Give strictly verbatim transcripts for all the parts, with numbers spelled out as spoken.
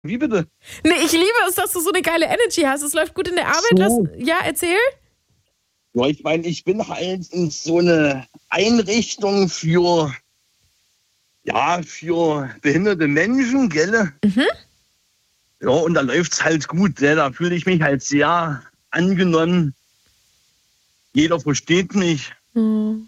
Wie bitte? Nee, ich liebe es, dass du so eine geile Energy hast. Es läuft gut in der Arbeit. So. Lass, ja, erzähl. Ja, ich meine, ich bin halt in so eine Einrichtung für, ja, für behinderte Menschen, gell? Mhm. Ja, und da läuft's halt gut, ne? Da fühle ich mich halt sehr angenommen. Jeder versteht mich. Hm.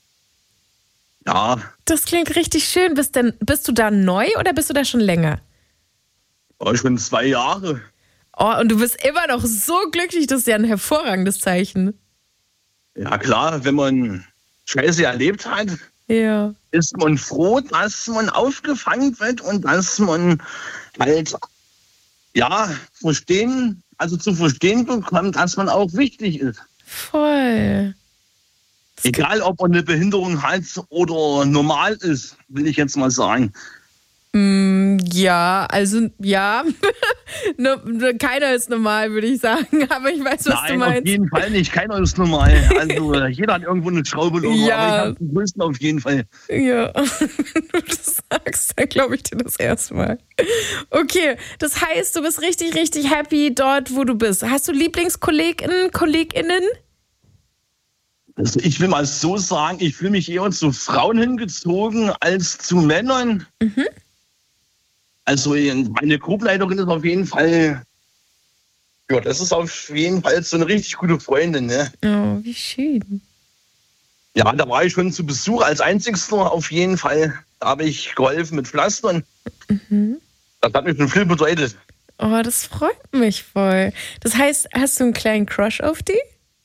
Ja, Das klingt richtig schön. Bist, denn, bist du da neu oder bist du da schon länger? war schon zwei Jahre. Oh, und du bist immer noch so glücklich. Das ist ja ein hervorragendes Zeichen. Ja klar, wenn man Scheiße erlebt hat, Ja. ist man froh, dass man aufgefangen wird und dass man halt, ja, verstehen, also zu verstehen bekommt, dass man auch wichtig ist. Voll. Das Egal, ob man eine Behinderung hat oder normal ist, will ich jetzt mal sagen. Mm, ja, also ja. ne, ne, keiner ist normal, würde ich sagen. Aber ich weiß, was Nein, du meinst. auf jeden Fall nicht. Keiner ist normal. Also jeder hat irgendwo eine Schraube logo, Ja. aber ich habe den größten auf jeden Fall. Ja, wenn du das sagst, dann glaube ich dir das erstmal. Okay, das heißt, du bist richtig, richtig happy dort, wo du bist. Hast du Lieblingskolleginnen, KollegInnen? Also ich will mal so sagen, ich fühle mich eher zu Frauen hingezogen als zu Männern. Mhm. Also meine Gruppenleiterin ist auf jeden Fall, ja, das ist auf jeden Fall so eine richtig gute Freundin, ne? Oh, wie schön. Ja, da war ich schon zu Besuch als Einzigster auf jeden Fall. Da habe ich geholfen mit Pflastern. Mhm. Das hat mir schon viel bedeutet. Oh, das freut mich voll. Das heißt, hast du einen kleinen Crush auf die?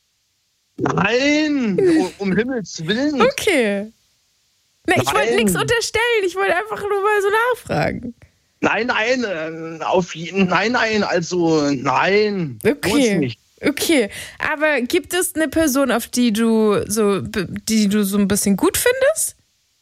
Nein, um, um Himmels Willen. Okay. Ne, ich wollte Nein. nichts unterstellen. Ich wollte einfach nur mal so nachfragen. Nein, nein, äh, auf jeden nein, nein, also nein. Muss Okay. nicht. Okay, aber gibt es eine Person, auf die du so, die du so ein bisschen gut findest?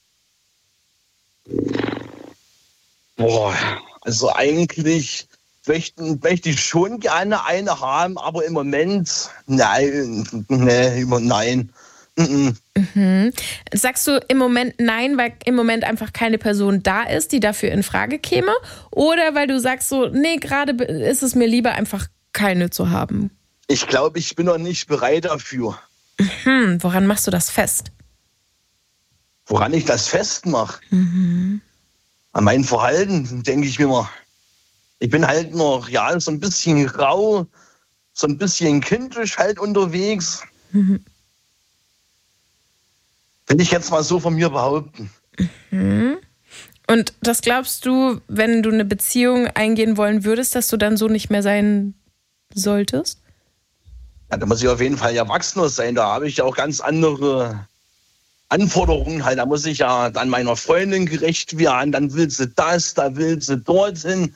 Boah, also eigentlich möchte, möchte ich schon gerne eine haben, aber im Moment, nein, nee, immer nein. Mhm. Mhm. Sagst du im Moment nein, weil im Moment einfach keine Person da ist, die dafür in Frage käme? Oder weil du sagst so, nee, gerade ist es mir lieber, einfach keine zu haben? Ich glaube, ich bin noch nicht bereit dafür. Hm, woran machst du das fest? Woran ich das festmache? Mhm. An mein Verhalten, denke ich mir mal. Ich bin halt noch, ja, so ein bisschen rau, so ein bisschen kindisch halt unterwegs. Mhm. Will ich jetzt mal so von mir behaupten. Mhm. Und das glaubst du, wenn du eine Beziehung eingehen wollen würdest, dass du dann so nicht mehr sein solltest? Ja, da muss ich auf jeden Fall erwachsener sein. Da habe ich ja auch ganz andere Anforderungen. Halt, da muss ich ja dann meiner Freundin gerecht werden. Dann will sie das, da will sie dorthin.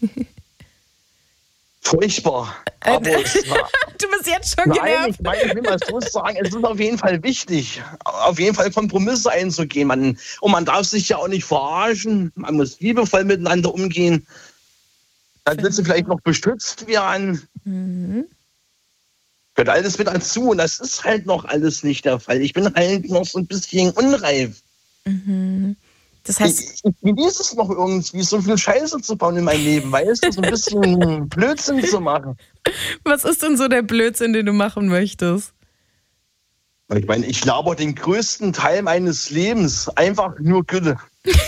Furchtbar. Aber es war, Du bist jetzt schon nein, genervt. ich meine, ich will mal so sagen, es ist auf jeden Fall wichtig, auf jeden Fall Kompromisse einzugehen. Man, und man darf sich ja auch nicht verarschen. Man muss liebevoll miteinander umgehen. Dann wird sie vielleicht noch bestützt werden. Mhm. Gehört alles mit dazu. Und das ist halt noch alles nicht der Fall. Ich bin halt noch so ein bisschen unreif. Mhm. Das heißt, Ich, ich genieße es noch irgendwie, so viel Scheiße zu bauen in meinem Leben, weißt du, so ein bisschen Blödsinn zu machen. was ist denn so der Blödsinn, den du machen möchtest? Ich meine, ich laber den größten Teil meines Lebens einfach nur Gülle.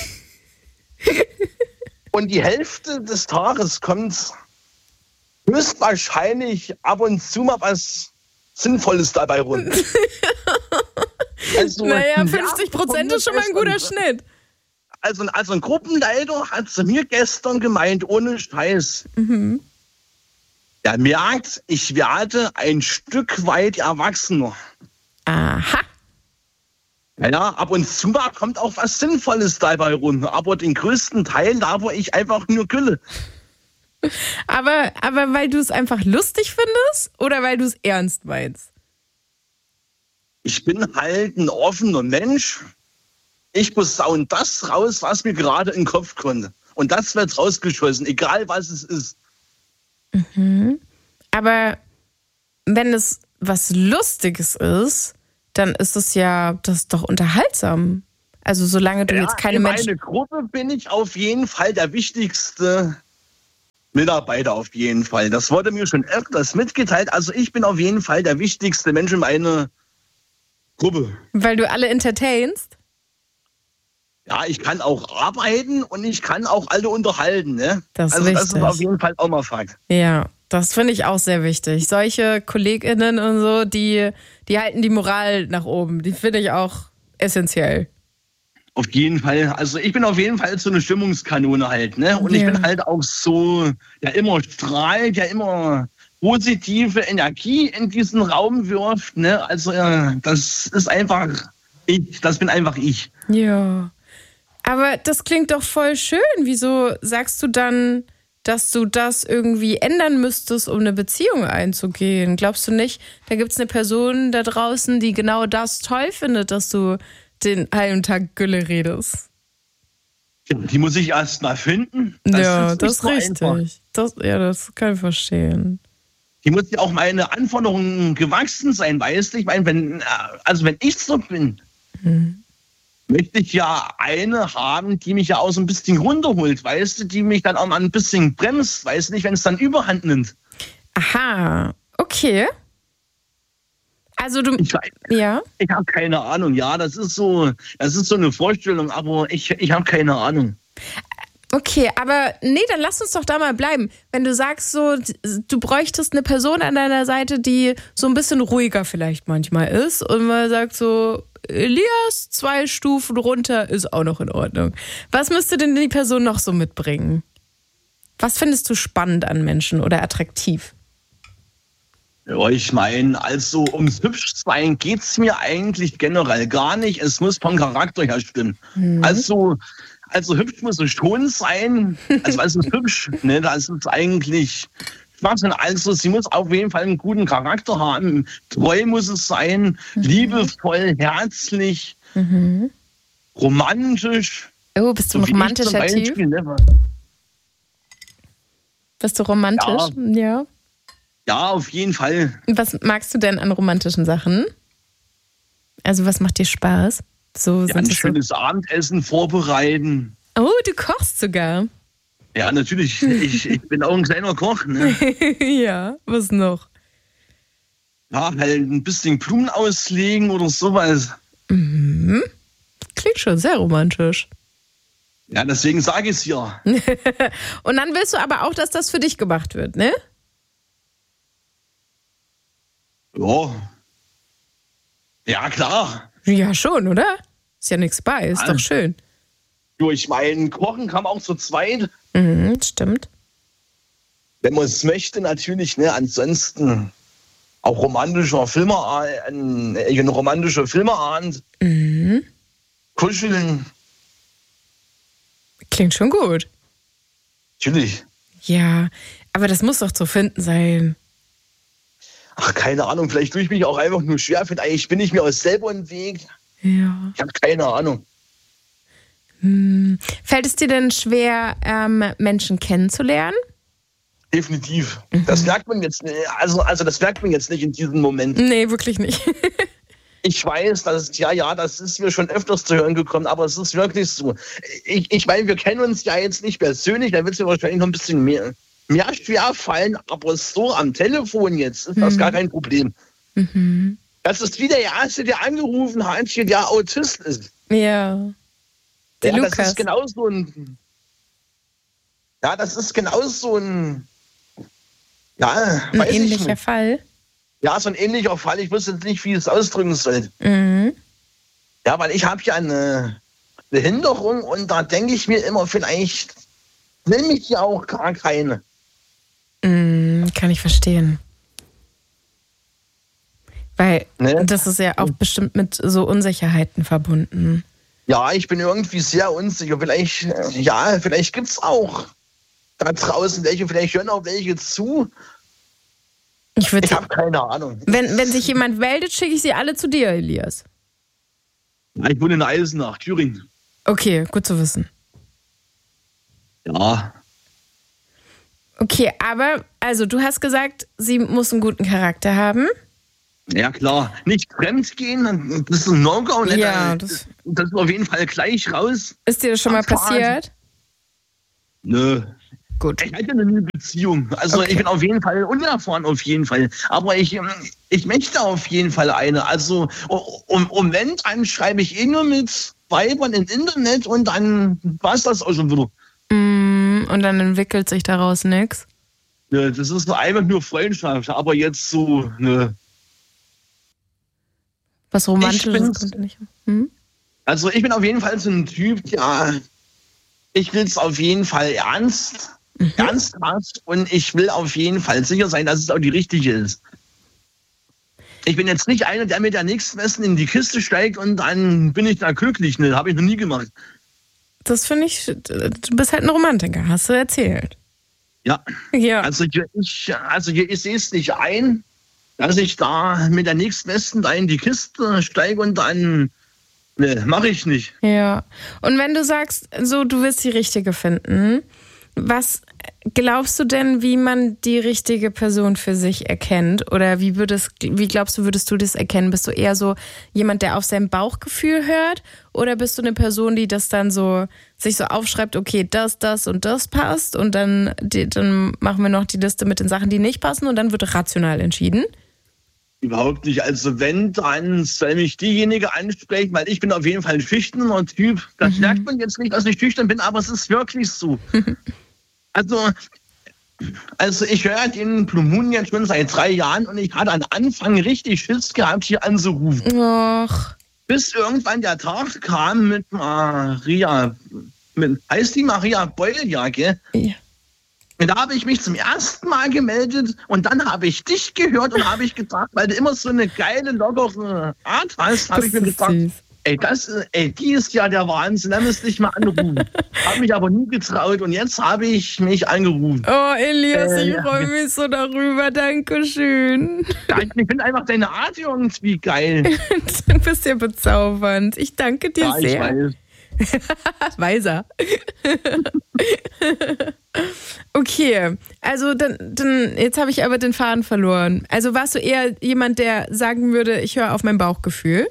Und die Hälfte des Tages kommt höchstwahrscheinlich ab und zu mal was Sinnvolles dabei rum. Also, Naja, ja, fünfzig Prozent ist schon mal ein guter Schnitt. Also, also ein Gruppenleiter hat zu mir gestern gemeint, ohne Scheiß. Mhm. Er merkt, ich werde ein Stück weit erwachsener. Aha. Ja, ab und zu mal kommt auch was Sinnvolles dabei rum. Aber den größten Teil laber ich einfach nur Gülle. Aber, aber weil du es einfach lustig findest oder weil du es ernst meinst? Ich bin halt ein offener Mensch. Ich posaune das raus, was mir gerade in den Kopf kommt. Und das wird rausgeschossen, egal was es ist. Mhm. Aber wenn es was Lustiges ist, dann ist es ja, das ist doch unterhaltsam. Also solange du Ja, jetzt keine in Menschen... meiner Gruppe bin ich auf jeden Fall der Wichtigste Mitarbeiter auf jeden Fall. Das wurde mir schon öfters mitgeteilt. Also ich bin auf jeden Fall der wichtigste Mensch in meiner Gruppe. Weil du alle entertainst? Ja, ich kann auch arbeiten und ich kann auch alle unterhalten. Ne? Das ist also wichtig. Das ist auf jeden Fall auch mal Fakt. Ja, das finde ich auch sehr wichtig. Solche KollegInnen und so, die, die halten die Moral nach oben. Die finde ich auch essentiell. Auf jeden Fall. Also ich bin auf jeden Fall so eine Stimmungskanone halt. Ne? Und ja. ich bin halt auch so, der immer strahlt, der immer positive Energie in diesen Raum wirft. Ne? Also ja, das ist einfach ich. Das bin einfach ich. Ja. Aber das klingt doch voll schön. Wieso sagst du dann, dass du das irgendwie ändern müsstest, um eine Beziehung einzugehen? Glaubst du nicht, da gibt es eine Person da draußen, die genau das toll findet, dass du den halben Tag Gülle redest? Ja, die muss ich erst mal finden. Das ja, ist das ist richtig. Das, ja, das kann ich verstehen. Die muss ja auch meine Anforderungen gewachsen sein, weißt du? Ich meine, wenn, also wenn ich so bin, hm. möchte ich ja eine haben, die mich ja auch so ein bisschen runterholt, weißt du? Die mich dann auch mal ein bisschen bremst, weißt du nicht, wenn es dann Überhand nimmt. Aha, okay. Also du, ich, ja? Ich habe keine Ahnung. Ja, das ist so, das ist so eine Vorstellung, aber ich, ich habe keine Ahnung. Okay, aber nee, dann lass uns doch da mal bleiben. Wenn du sagst so, du bräuchtest eine Person an deiner Seite, die so ein bisschen ruhiger vielleicht manchmal ist und man sagt so, Elias, zwei Stufen runter ist auch noch in Ordnung. Was müsste denn die Person noch so mitbringen? Was findest du spannend an Menschen oder attraktiv? Ja, ich meine, also ums Hübschsein geht es mir eigentlich generell gar nicht. Es muss vom Charakter her stimmen. Mhm. Also, also hübsch muss es schon sein. Also was ist hübsch? Ne? Das ist eigentlich Schwachsinn. Also sie muss auf jeden Fall einen guten Charakter haben. Treu muss es sein, mhm. liebevoll, herzlich, mhm. romantisch. Oh, bist du ein so romantischer Typ? Ne? Bist du romantisch? Ja. ja. Ja, auf jeden Fall. Was magst du denn an romantischen Sachen? Also was macht dir Spaß? So ja, ein schönes so? Abendessen vorbereiten. Oh, du kochst sogar. Ja, natürlich. Ich, ich bin auch ein kleiner Koch. Ne? Ja, was noch? Ja, halt ein bisschen Blumen auslegen oder sowas. Mhm. Klingt schon sehr romantisch. Ja, deswegen sage ich es ja. Und dann willst du aber auch, dass das für dich gemacht wird, ne? Ja. Ja, klar. Ja, schon, oder? Ist ja nichts bei, ist ja. doch schön. Du, ich meine, kochen kann man auch zu zweit. Mhm, stimmt. Wenn man es möchte, natürlich, ne? Ansonsten auch romantischer Filmeabend, ein, ein romantischer Filmeabend. Mhm. Kuscheln. Klingt schon gut. Natürlich. Ja, aber das muss doch zu finden sein. Ach, keine Ahnung, vielleicht tue ich mich auch einfach nur schwer. Eigentlich bin ich mir auch selber im Weg. Ja. Ich habe keine Ahnung. Hm. Fällt es dir denn schwer, ähm, Menschen kennenzulernen? Definitiv. Mhm. Das merkt man jetzt nicht. Also, also das merkt man jetzt nicht in diesem Moment. Nee, wirklich nicht. Ich weiß, dass es, ja, ja, das ist mir schon öfters zu hören gekommen, aber es ist wirklich so. Ich, ich meine, wir kennen uns ja jetzt nicht persönlich, da wird es mir wahrscheinlich noch ein bisschen mehr. Mir schwer fallen, aber so am Telefon jetzt ist das mhm. gar kein Problem. Mhm. Das ist wie der Erste, der angerufen hat, der Autist ist. Ja. Der ja, Lukas. Das ist genauso ein. Ja, das ist genauso ein. Ja, ein weiß ähnlicher ich nicht. Fall. Ja, so ein ähnlicher Fall. Ich wusste jetzt nicht, wie ich es ausdrücken soll. Mhm. Ja, weil ich habe ja eine Behinderung und da denke ich mir immer, vielleicht will mich ja auch gar keine. Mhm, kann ich verstehen. Weil ne? das ist ja auch bestimmt mit so Unsicherheiten verbunden. Ja, ich bin irgendwie sehr unsicher. Vielleicht, ja, vielleicht gibt es auch da draußen welche, vielleicht hören auch welche zu. Ich, ich habe keine Ahnung. Wenn, wenn sich jemand meldet, schicke ich sie alle zu dir, Elias. Ja, ich wohne in Eisenach, Thüringen. Okay, gut zu wissen. Ja. Okay, aber, also du hast gesagt, sie muss einen guten Charakter haben. Ja, klar. Nicht fremd gehen, das ist ein No-Go. Ne? Ja, das, das ist auf jeden Fall gleich raus. Ist dir das schon mal passiert? Nö. Gut. Ich hatte eine Beziehung. Also Okay. ich bin auf jeden Fall unerfahren, auf jeden Fall. Aber ich, ich möchte auf jeden Fall eine. Also um, um Moment an schreibe ich eh nur mit Weibern im Internet und dann war es das auch schon wieder. Mm, und dann entwickelt sich daraus nichts. Ja, das ist so einfach nur Freundschaft, aber jetzt so, ne. Was Romantisches bin's- könnte nicht. Hm? Also ich bin auf jeden Fall so ein Typ, ja, ich will es auf jeden Fall ernst, Mhm. ernsthaft und ich will auf jeden Fall sicher sein, dass es auch die richtige ist. Ich bin jetzt nicht einer, der mit der nächsten Essen in die Kiste steigt und dann bin ich da glücklich. Ne, habe ich noch nie gemacht. Das finde ich, du bist halt ein Romantiker, hast du erzählt. Ja, Ja. also ich, also ich sehe es nicht ein, dass ich da mit der nächsten Essen da in die Kiste steige und dann, ne, mache ich nicht. Ja. Und wenn du sagst, so, du willst die richtige finden, was glaubst du denn, wie man die richtige Person für sich erkennt? Oder wie würdest, wie glaubst du, würdest du das erkennen? Bist du eher so jemand, der auf sein Bauchgefühl hört? Oder bist du eine Person, die das dann so, sich so aufschreibt, okay, das, das und das passt und dann, die, dann machen wir noch die Liste mit den Sachen, die nicht passen und dann wird rational entschieden? Überhaupt nicht. Also wenn, dann soll mich diejenige ansprechen, weil ich bin auf jeden Fall ein schüchterner Typ. Das Mhm. merkt man jetzt nicht, dass ich schüchtern bin, aber es ist wirklich so. Also, also ich höre den Blue Moon jetzt schon seit drei Jahren und ich hatte am Anfang richtig Schiss gehabt, hier anzurufen. Och, Bis irgendwann der Tag kam mit Maria, mit, heißt die Maria Beuljacke? ja. Und da habe ich mich zum ersten Mal gemeldet und dann habe ich dich gehört und habe ich gedacht, weil du immer so eine geile, lockere Art hast, habe Das ich mir ist gedacht, süß. ey, das, ey, die ist ja der Wahnsinn, da müsste ich mal anrufen. Habe mich aber nie getraut und jetzt habe ich mich angerufen. Oh, Elias, Äh, ich ja. freue mich so darüber. Dankeschön. Ja, ich finde einfach deine Art irgendwie geil. Du bist ja bezaubernd. Ich danke dir Ja, ich sehr. weiß. Weiser. Okay, also dann, dann jetzt habe ich aber den Faden verloren. Also warst du eher jemand, der sagen würde, ich höre auf mein Bauchgefühl?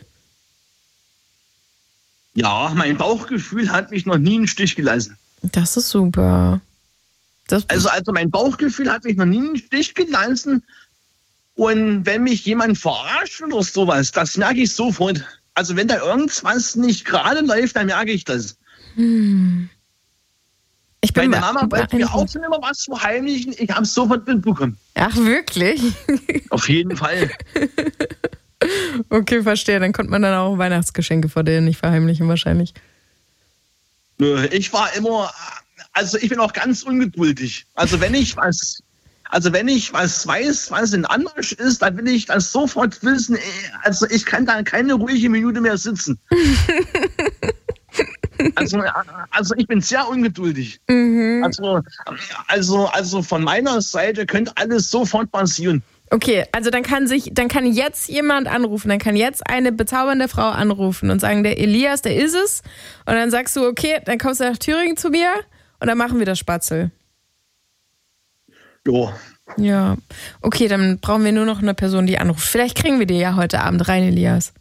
Ja, mein Bauchgefühl hat mich noch nie einen Stich gelassen. Das ist super. Das, Also, also mein Bauchgefühl hat mich noch nie einen Stich gelassen. Und wenn mich jemand verarscht oder sowas, das merke ich sofort. Also wenn da irgendwas nicht gerade läuft, dann merke ich das. hm. Ich bin Meine Mama wollte mir auch beeindruckt. schon immer was verheimlichen. Ich habe es sofort mitbekommen. Ach, wirklich? Auf jeden Fall. Okay, verstehe. Dann konnte man dann auch Weihnachtsgeschenke vor dir nicht verheimlichen wahrscheinlich. Nö, Ich war immer, also ich bin auch ganz ungeduldig. Also wenn ich was, also wenn ich was weiß, was in Anmarsch ist, dann will ich das sofort wissen. Also ich kann da keine ruhige Minute mehr sitzen. Also, also ich bin sehr ungeduldig. Mhm. Also, also, also von meiner Seite könnte alles sofort passieren. Okay, also dann kann sich, dann kann jetzt jemand anrufen, dann kann jetzt eine bezaubernde Frau anrufen und sagen, der Elias, der ist es. Und dann sagst du, okay, dann kommst du nach Thüringen zu mir und dann machen wir das Spatzel. Jo. Ja, okay, dann brauchen wir nur noch eine Person, die anruft. Vielleicht kriegen wir dir ja heute Abend rein, Elias.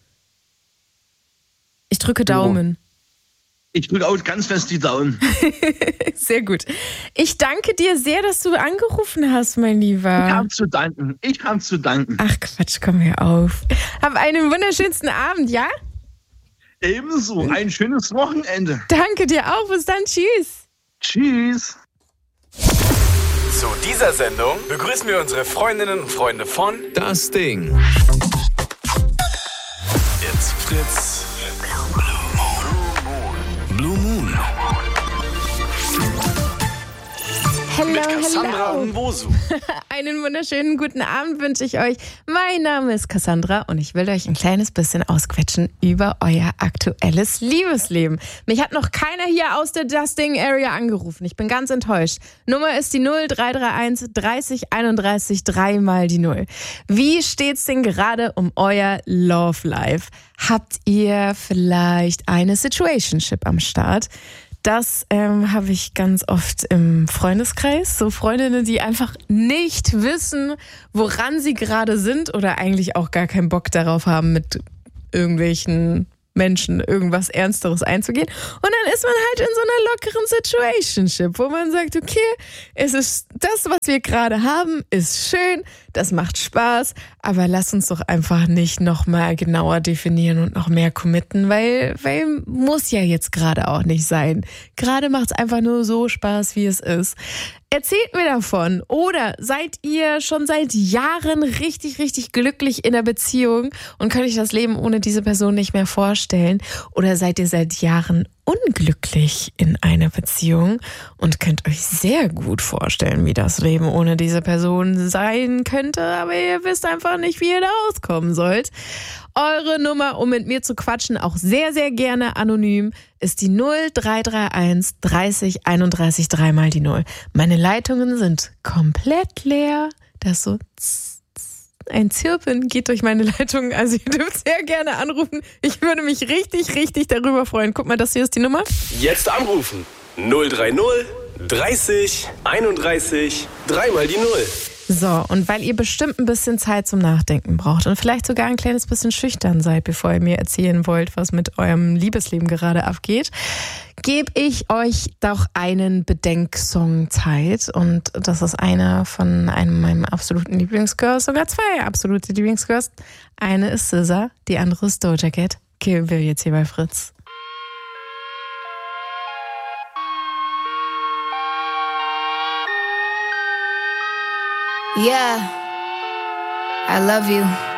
Ich drücke Daumen. Ich drücke auch ganz fest die Daumen. Sehr gut. Ich danke dir sehr, dass du angerufen hast, mein Ich Lieber. habe zu danken. Ich habe zu danken. Ach Quatsch, komm her auf. Hab einen wunderschönsten Abend, ja? Ebenso. Ein schönes Wochenende. Danke dir auch. Bis dann. Tschüss. Tschüss. Zu dieser Sendung begrüßen wir unsere Freundinnen und Freunde von Das Ding. It's Fritz. Blue Moon. Hello, Mit Cassandra hello. Nwosu. Einen wunderschönen guten Abend wünsche ich euch. Mein Name ist Cassandra und ich will euch ein kleines bisschen ausquetschen über euer aktuelles Liebesleben. Mich hat noch keiner hier aus der Dusting Area angerufen. Ich bin ganz enttäuscht. Nummer ist die null drei drei eins dreißig einunddreißig, dreimal die null. Wie steht's denn gerade um euer Love Life? Habt ihr vielleicht eine Situationship am Start? Das ähm, habe ich ganz oft im Freundeskreis. So Freundinnen, die einfach nicht wissen, woran sie gerade sind oder eigentlich auch gar keinen Bock darauf haben, mit irgendwelchen Menschen irgendwas Ernsteres einzugehen. Und dann ist man halt in so einer lockeren Situationship, wo man sagt, okay, es ist das, was wir gerade haben, ist schön, das macht Spaß, aber lass uns doch einfach nicht nochmal genauer definieren und noch mehr committen, weil, weil muss ja jetzt gerade auch nicht sein. Gerade macht es einfach nur so Spaß, wie es ist. Erzählt mir davon. Oder seid ihr schon seit Jahren richtig, richtig glücklich in der Beziehung und könnt euch das Leben ohne diese Person nicht mehr vorstellen? Oder seid ihr seit Jahren unglücklich in einer Beziehung und könnt euch sehr gut vorstellen, wie das Leben ohne diese Person sein könnte, aber ihr wisst einfach nicht, wie ihr da rauskommen sollt? Eure Nummer, um mit mir zu quatschen, auch sehr, sehr gerne anonym, ist die null drei drei eins dreißig einunddreißig dreimal die null. Meine Leitungen sind komplett leer. Das ist so tss, tss, ein Zirpen geht durch meine Leitungen. Also ihr dürft sehr gerne anrufen. Ich würde mich richtig, richtig darüber freuen. Guck mal, das hier ist die Nummer. Jetzt anrufen. null drei null dreißig einunddreißig dreimal die null. So, und weil ihr bestimmt ein bisschen Zeit zum Nachdenken braucht und vielleicht sogar ein kleines bisschen schüchtern seid, bevor ihr mir erzählen wollt, was mit eurem Liebesleben gerade abgeht, gebe ich euch doch einen Bedenksong Zeit. Und das ist einer von einem meiner absoluten Lieblingsgirls, sogar zwei absolute Lieblingsgirls. Eine ist S Z A, die andere ist Doja Cat. Kill Bill jetzt hier bei Fritz. Yeah, I love you.